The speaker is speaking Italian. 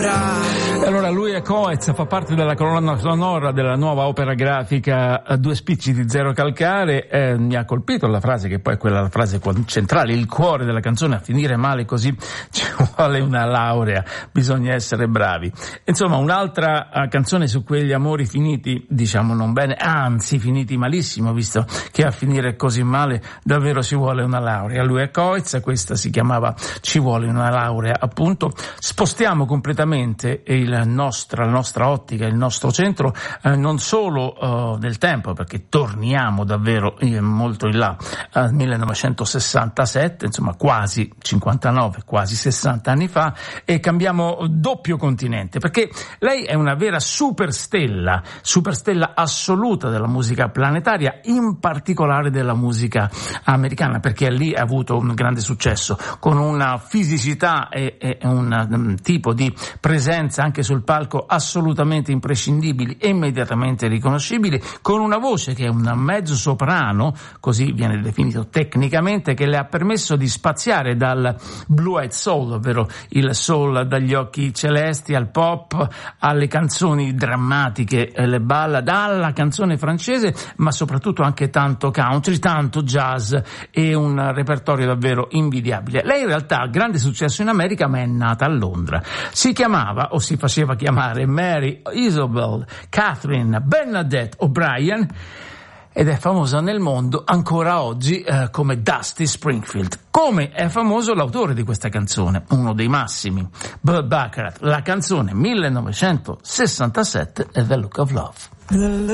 Allora lui è Coez, fa parte della colonna sonora della nuova opera grafica Due spicci di zero calcare. Mi ha colpito la frase, che poi è quella, la frase centrale, il cuore della canzone: a finire male così ci vuole una laurea, bisogna essere bravi. Insomma, un'altra canzone su quegli amori finiti, diciamo non bene, anzi finiti malissimo, visto che a finire così male davvero ci vuole una laurea. Lui è Coez, questa si chiamava Ci vuole una laurea, appunto. Spostiamo completamente la nostra ottica, il nostro centro, non solo del tempo, perché torniamo davvero molto in là, 1967, insomma quasi 59, quasi 60 anni fa, e cambiamo doppio continente, perché lei è una vera superstella assoluta della musica planetaria, in particolare della musica americana, perché lì ha avuto un grande successo, con una fisicità e un tipo di presenza anche sul palco assolutamente imprescindibili e immediatamente riconoscibili, con una voce che è un mezzo soprano, così viene definito tecnicamente, che le ha permesso di spaziare dal blue-eyed soul, ovvero il soul dagli occhi celesti, al pop, alle canzoni drammatiche, le ballad, alla canzone francese, ma soprattutto anche tanto country, tanto jazz e un repertorio davvero invidiabile. Lei in realtà ha grande successo in America, ma è nata a Londra. Si chiamava, o si faceva chiamare, Mary Isabel Catherine Bernadette O'Brien, ed è famosa nel mondo ancora oggi come Dusty Springfield. Come è famoso l'autore di questa canzone, uno dei massimi, Burt Bacharach. La canzone 1967 è The Look of Love.